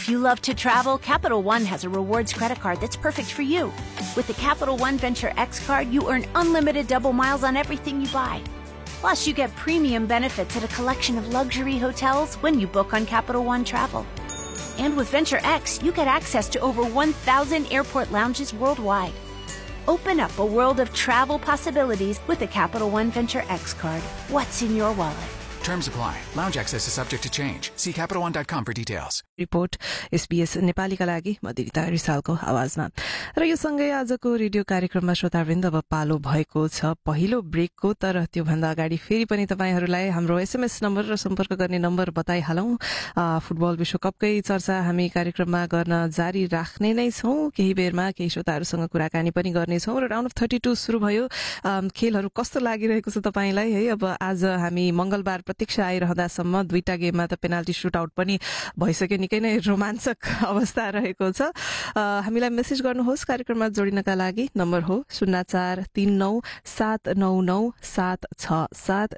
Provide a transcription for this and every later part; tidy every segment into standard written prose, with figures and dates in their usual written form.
If you love to travel, Capital One has a rewards credit card that's perfect for you. With the Capital One Venture X card, you earn unlimited double miles on everything you buy. Plus, you get premium benefits at a collection of luxury hotels when you book on Capital One Travel. And with Venture X, you get access to over 1,000 airport lounges worldwide. Open up a world of travel possibilities with the Capital One Venture X card. What's in your wallet? Terms apply. Lounge access is subject to change. See CapitalOne.com for details. Report SBS नेपालीका लागि मदिरिता रिसालको आवाजमा र यो सँगै आजको radio कार्यक्रममा श्रोतावृन्द अब पालो भएको छ पहिलो ब्रेकको तर त्योभन्दा अगाडि फेरि पनि तपाईहरूलाई हाम्रो एसएमएस नम्बर र सम्पर्क गर्ने नम्बर बताइहालौं फुटबल विश्वकपकै चर्चा हामी कार्यक्रममा गर्न जारी राख्ने नै छौं केही बेरमा केही श्रोताहरूसँग कुराकानी पनि गर्नेछौं र राउन्ड अफ 32 सुरु भयो खेलहरू कस्तो लागिरहेको छ तपाईलाई है अब आज हामी मंगलबार प्रत्यक्ष आइरहँदासम्म दुईटा गेममा त पेनाल्टी सुटआउट पनि भइसक्यो निकै नै रोमाञ्चक अवस्था रहेको छ हामीलाई मेसेज गर्नुहोस् कार्यक्रममा जोडिनका लागि नम्बर हो 04397997767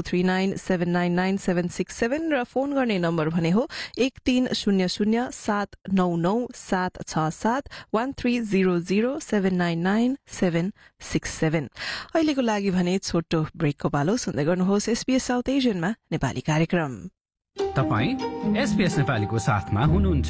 0439799767 र फोन गर्ने नम्बर भने हो 1300799767 1300799767 अहिलेको लागि भने छोटो ब्रेकको पालो सुन्दै गर्नुहोस् SBS साउथ एशियनमा नेपाली कार्यक्रम तपाई SBS नेपालीको साथमा हुनुहुन्छ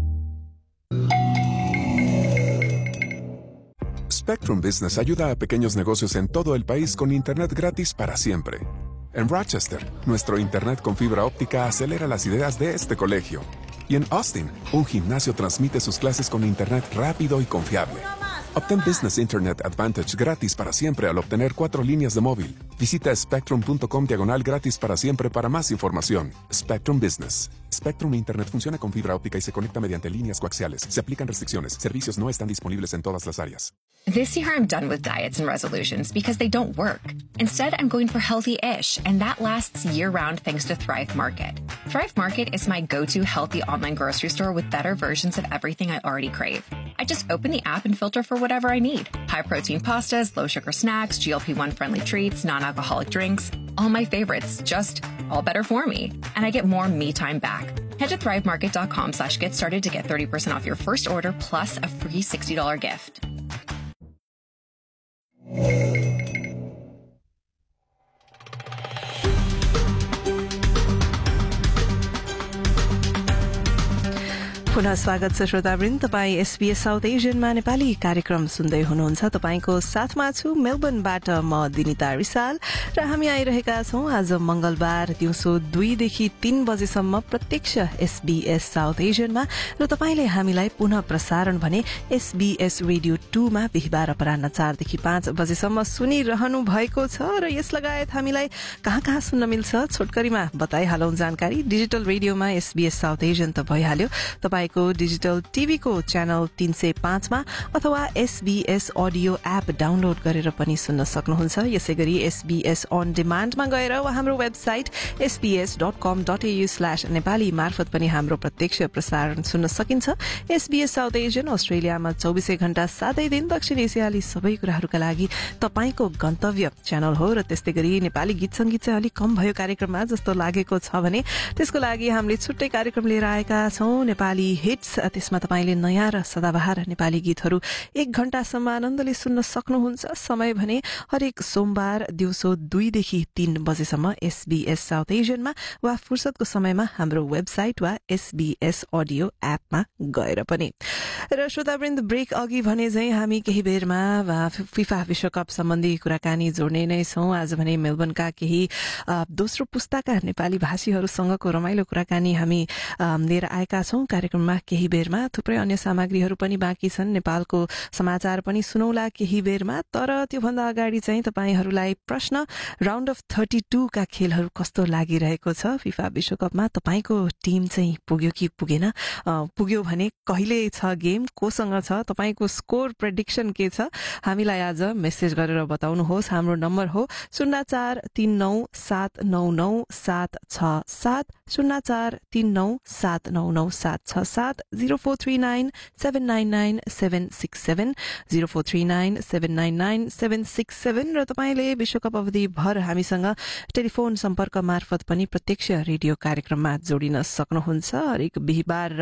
Spectrum Business ayuda a pequeños negocios en todo el país con internet gratis para siempre. En Rochester, nuestro internet con fibra óptica acelera las ideas de este colegio. Y en Austin, un gimnasio transmite sus clases con internet rápido y confiable. Obtén Business Internet Advantage gratis para siempre al obtener 4 líneas de móvil. Visita spectrum.com/gratis para siempre para más información. Spectrum Business. Spectrum Internet funciona con fibra óptica y se conecta mediante líneas coaxiales. Se aplican restricciones. Servicios no están disponibles en todas las áreas. This year I'm done with diets and resolutions because they don't work. Instead, I'm going for healthy-ish, and that lasts year-round thanks to Thrive Market. Thrive Market is my go-to healthy online grocery store with better versions of everything I already crave. I just open the app and filter for whatever I need. High-protein pastas, low-sugar snacks, GLP-1 friendly treats, non-alcoholic drinks. All my favorites, just all better for me. And I get more me time back. Head to thrivemarket.com/get started to get 30% off your first order plus a free $60 gift. पुनः स्वागत छ श्रोतावृन्द तपाई SBS south एशियनमा Nepali कार्यक्रम सुन्दै हुनुहुन्छ तपाईको साथमा छु मेलबर्नबाट म दिनिता रिसाल र हामी आइरहेका छौं आज मंगलबार दिउँसो 2 देखि 3 बजेसम्म प्रत्यक्ष SBS साउथ एशियनमा र तपाईले हामीलाई पुनः प्रसारण भने SBS रेडियो 2 मा बिहीबार अपराह्न 4 देखि 5 बजेसम्म सुनिरहनु भएको छ र यस लगायत हामीलाई कहाँ सुन्न मिल्छ छोटकरीमा बताइहालौं जानकारी डिजिटल रेडियोमा SBS साउथ एशियन त भइहाल्यो को डिजिटल टीवी को च्यानल 305 मा अथवा SBS अडियो एप डाउनलोड गरेर पनि सुन्न सक्नुहुन्छ यसैगरी SBS अन डिमान्ड मा गएर वा हाम्रो वेबसाइट sbs.com.au/nepali मार्फत पनि हाम्रो प्रत्यक्ष प्रसारण सुन्न सकिन्छ SBS साउथ एशियन अस्ट्रेलियामा 24 घण्टा 7 दिन दक्षिण एसियाली सबै कुराहरुका लागि तपाईको गन्तव्य च्यानल हो र त्यस्तैगरी नेपाली गीत संगीत चाहिँ अलि कम भयो कार्यक्रममा जस्तो लागेको छ भने त्यसको लागि हामीले छुट्टै कार्यक्रम लिएर आएका छौं नेपाली हिट्स त्यसमा तपाईले नयाँ र सदाबहार नेपाली गीतहरू 1 घण्टासम्म आनन्दले सुन्न सक्नुहुन्छ समय भने हरेक सोमबार दिउँसो 2 देखि 3 बजेसम्म SBS साउथ एशियनमा वा फुर्सदको समयमा हाम्रो वेबसाइट वा SBS अडियो एपमा गएर पनि र श्रोतावृन्द ब्रेक अघि भने चाहिँ हामी केही बेरमा फिफा विश्वकप सम्बन्धी कुराकानी जोड्ने नै छौं आज भने मेलबर्नका केही दोस्रो पुस्ताका नेपाली भाषीहरूसँगको रमाइलो कुराकानी हामी लिएर आएका छौं कार्यक्रममा केही बेरमा थुप्रै अन्य सामग्रीहरू पनि बाँकी छन् नेपालको समाचार पनि सुनौला केही बेरमा तर त्योभन्दा अगाडि चाहिँ तपाईहरूलाई प्रश्न राउन्ड अफ 32 का खेलहरू कस्तो लागिरहेको छ फिफा विश्वकपमा तपाईको टिम चाहिँ पुग्यो कि पुगेन पुग्यो भने कहिले छ गेम कोसँग छ तपाईको स्कोर प्रेडिक्सन के छ हामीलाई आज मेसेज गरेर बताउनुहोस् हाम्रो नम्बर हो 0439799767 0439799767 0439799767 0439799767 र तपाईले विश्वकप अवधि भर हामीसँग टेलिफोन सम्पर्क मार्फत पनि प्रत्यक्ष रेडियो कार्यक्रममा जोडिन सक्नुहुन्छ हरेक बिहीबार